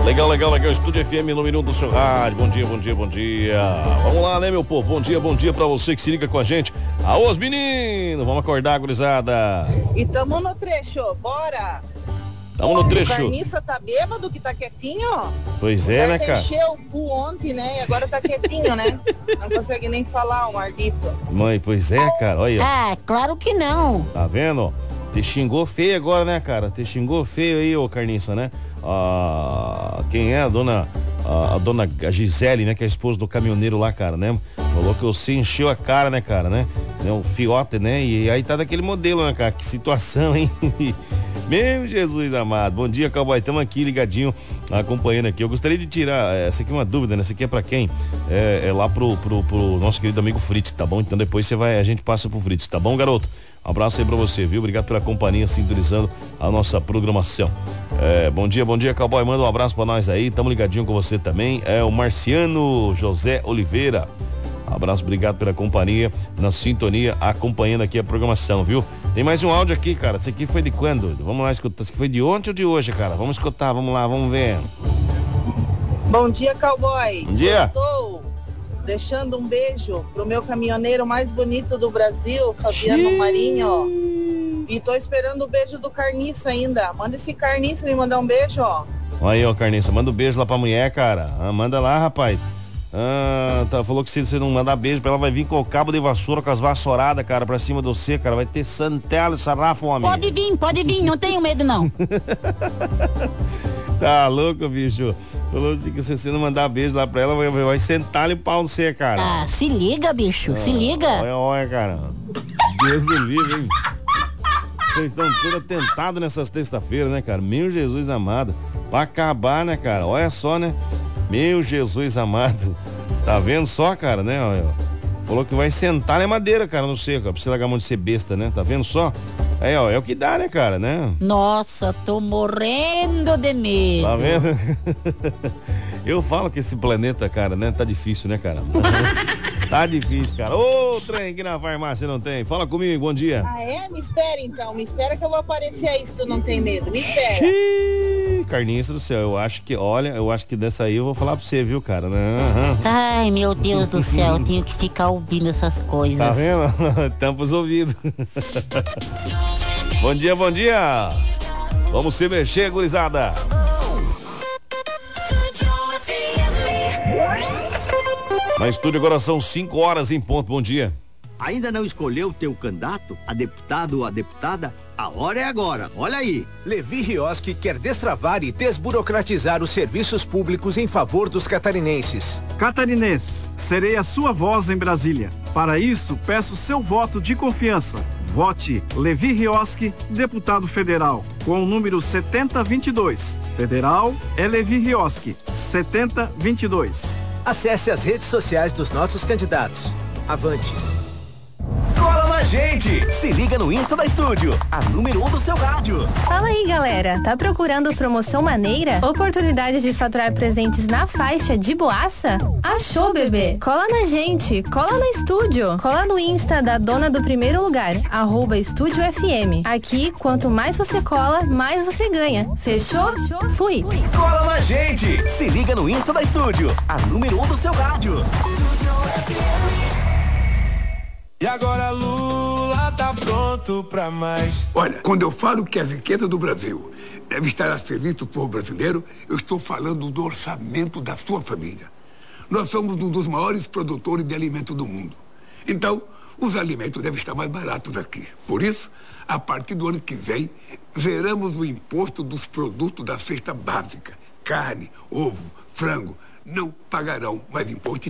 Legal, legal, legal. Estúdio FM número 1 do seu rádio. Bom dia, bom dia, bom dia. Vamos lá, né, meu povo? Bom dia pra você que se liga com a gente. Aô, os meninos, vamos acordar, gurizada. E tamo no trecho, bora. Tamo no trecho. O Carniça tá bêbado, que tá quietinho, ó. Pois é, né, cara? Encheu o cu ontem, né? E agora tá quietinho, né? Não consegue nem falar, o maldito. Mãe, pois é, cara, olha. Ah, claro que não. Tá vendo? Te xingou feio agora, né, cara? Te xingou feio aí, ô Carniça, né? Quem é? A dona Gisele, né? Que é a esposa do caminhoneiro lá, cara, né? Falou que você encheu a cara, né, cara, né? O fiote, né? E aí tá daquele modelo, né, cara? Que situação, hein? Meu Jesus amado. Bom dia, cowboy. Estamos aqui ligadinho, acompanhando aqui. Eu gostaria de tirar, essa aqui é uma dúvida, né? Essa aqui é pra quem? É lá pro nosso querido amigo Fritz, tá bom? Então depois a gente passa pro Fritz, tá bom, garoto? Um abraço aí pra você, viu? Obrigado pela companhia, sintonizando a nossa programação. Bom dia, cowboy. Manda um abraço pra nós aí. Tamo ligadinho com você também. É o Marciano José Oliveira. Abraço, obrigado pela companhia, na sintonia, acompanhando aqui a programação, viu? Tem mais um áudio aqui, cara. Esse aqui foi de quando? Vamos lá escutar. Esse aqui foi de ontem ou de hoje, cara? Vamos escutar, vamos lá, vamos ver. Bom dia, cowboy. Bom dia. Estou deixando um beijo pro meu caminhoneiro mais bonito do Brasil, Fabiano Marinho. E tô esperando o beijo do Carniça ainda. Manda esse Carniça me mandar um beijo, ó. Aí, ó, Carniça, manda um beijo lá pra mulher, cara. Manda lá, rapaz. Falou que se você não mandar beijo pra ela, vai vir com o cabo de vassoura, com as vassouradas, cara, pra cima de você, cara. Vai ter santelo e sarrafo, homem. Pode vir, não tenho medo, não. Tá louco, bicho. Falou assim que se você não mandar beijo lá pra ela, vai sentar-lhe o pau no você, cara. Ah, se liga, bicho, se liga. Olha, cara. Deus do livre, hein? Vocês estão todos atentados nessas terça-feiras, né, cara? Meu Jesus amado. Pra acabar, né, cara? Olha só, né? Meu Jesus amado. Tá vendo só, cara, né? Falou que vai sentar na madeira, cara, no seco. Pra você largar a mão de ser besta, né? Tá vendo só? Aí, ó, é o que dá, né, cara, né? Nossa, tô morrendo de medo. Tá vendo? Eu falo que esse planeta, cara, né? Tá difícil, né, cara? Tá difícil, cara. Ô, trem que na farmácia não tem. Fala comigo, bom dia. Ah, é? Me espera, então. Me espera que eu vou aparecer aí se tu não tem medo. Me espera. Xiii, Carniça do céu, eu acho que dessa aí eu vou falar pra você, viu, cara? Uhum. Ai, meu Deus do céu, eu tenho que ficar ouvindo essas coisas. Tá vendo? Tampa os ouvidos. Bom dia, bom dia. Vamos se mexer, gurizada. Na estúdio agora são 5 horas em ponto. Bom dia. Ainda não escolheu teu candidato, a deputado ou a deputada? A hora é agora, olha aí. Levi Rioski quer destravar e desburocratizar os serviços públicos em favor dos catarinenses. Catarinenses, serei a sua voz em Brasília. Para isso, peço seu voto de confiança. Vote Levi Rioski, deputado federal, com o número 7022. Federal é Levi Rioski, 7022. Acesse as redes sociais dos nossos candidatos. Avante. Cola na gente! Se liga no Insta da Estúdio, a número 1 do seu rádio. Fala aí, galera. Tá procurando promoção maneira? Oportunidade de faturar presentes na faixa de boaça? Achou, bebê? Cola na gente, cola na Estúdio. Cola no Insta da dona do primeiro lugar, @Estúdio FM. Aqui, quanto mais você cola, mais você ganha. Fechou? Fui. Cola na gente! Se liga no Insta da Estúdio, a número 1 do seu rádio. E agora Lula tá pronto pra mais. Olha, quando eu falo que a riqueza do Brasil deve estar a serviço do povo brasileiro, eu estou falando do orçamento da sua família. Nós somos um dos maiores produtores de alimento do mundo. Então, os alimentos devem estar mais baratos aqui. Por isso, a partir do ano que vem, zeramos o imposto dos produtos da cesta básica. Carne, ovo, frango, não pagarão mais imposto.